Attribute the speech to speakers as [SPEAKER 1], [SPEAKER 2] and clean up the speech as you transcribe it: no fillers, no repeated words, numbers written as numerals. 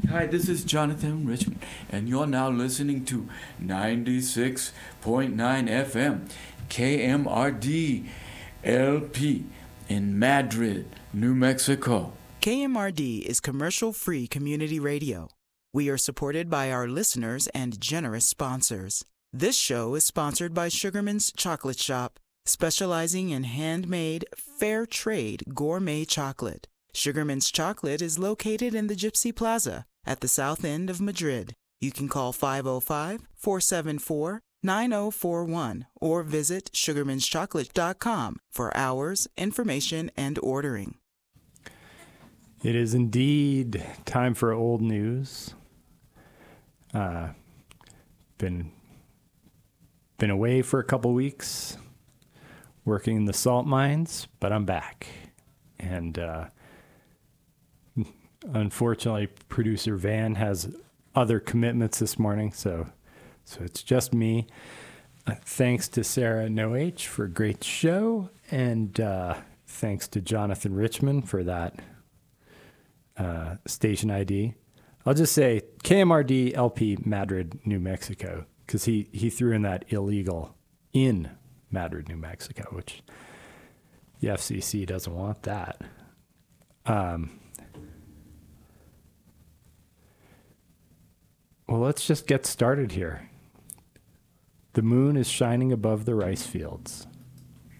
[SPEAKER 1] Hi, this is Jonathan Richmond, and you're now listening to 96.9 FM KMRD LP in Madrid, New Mexico.
[SPEAKER 2] KMRD is commercial-free community radio. We are supported by our listeners and generous sponsors. This show is sponsored by Sugarman's Chocolate Shop, specializing in handmade, fair trade gourmet chocolate. Sugarman's Chocolate is located in the Gypsy Plaza at the south end of Madrid. You can call 505-474-9041 or visit sugarmanschocolate.com for hours, information, and ordering.
[SPEAKER 3] It is indeed time for old news. Been away for a couple weeks working in the salt mines, but I'm back. And unfortunately, producer Van has other commitments this morning, so it's just me. Thanks to Sarah Noh for a great show, and thanks to Jonathan Richmond for that station ID. I'll just say KMRD LP Madrid, New Mexico, because he threw in that illegal in Madrid, New Mexico, which the FCC doesn't want that. Well, let's just get started here. The moon is shining above the rice fields.